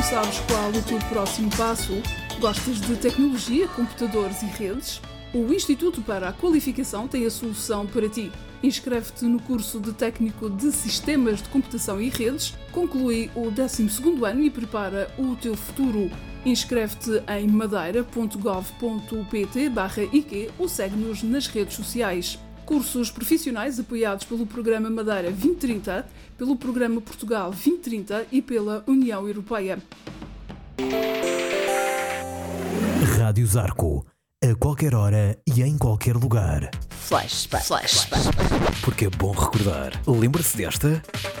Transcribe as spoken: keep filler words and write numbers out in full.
Sabes qual o teu próximo passo? Gostas de tecnologia, computadores e redes? O Instituto para a Qualificação tem a solução para ti. Inscreve-te no curso de Técnico de Sistemas de Computação e Redes, conclui o décimo segundo ano e prepara o teu futuro. Inscreve-te em madeira ponto gov ponto pt barra I Q ou segue-nos nas redes sociais. Cursos profissionais apoiados pelo Programa Madeira vinte trinta, pelo Programa Portugal vinte trinta e pela União Europeia. Rádio Zarco. A qualquer hora e em qualquer lugar. Flashback. Flashback. Porque é bom recordar. Lembra-se desta?